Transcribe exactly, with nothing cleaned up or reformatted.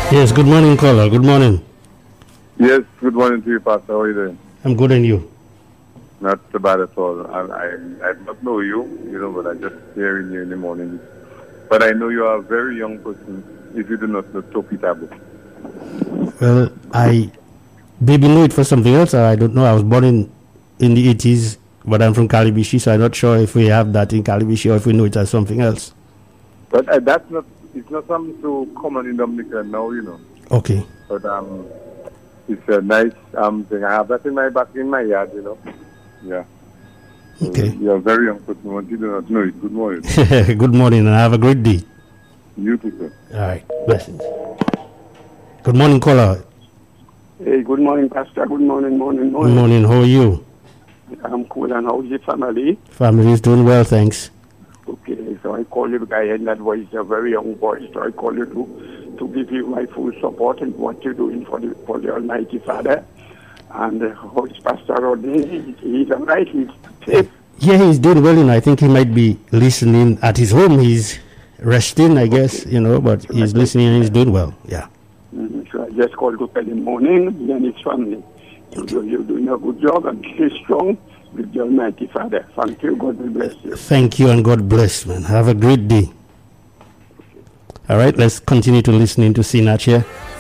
Yes, good morning, caller. Good morning. Yes, good morning to you, Pastor. How are you doing? I'm good, and you? Not so bad at all. I, I, I don't know you, you know, but I just hearing you in the morning. But I know you are a very young person if you do not know Topi Tabu. Well, I maybe know it for something else. Or I don't know. I was born in, in the eighties, but I'm from Calibishi, so I'm not sure if we have that in Calibishi or if we know it as something else. But uh, that's not, it's not something so common in Dominica now, you know. Okay. But um, it's a nice um thing. I have that in my back in my yard, you know. Yeah. Okay. So you're a very young person. Once you do not know it, good morning. Good morning, and have a great day. You too, sir. All right. Blessings. Good morning, caller. Hey, good morning, Pastor. Good morning, morning, morning. Good morning. How are you? I'm cool, and how's your family? Family is doing well, thanks. Okay, so I call you, guy, and that voice is a very young voice, so I call you to, to give you my full support in what you're doing for the, for the Almighty Father. And uh, how's Pastor Rodney? He's all right, he's safe. Yeah, he's doing well, you know. I think he might be listening at his home. He's resting, I guess, you know, but he's listening and he's doing well, yeah. Mm-hmm. So I just called to tell him morning, and his family. So you're, you're doing a good job, and stay strong with the Almighty Father. Thank you. God will bless you. Thank you, and God bless, man. Have a great day. All right, let's continue to listen to Sinach here.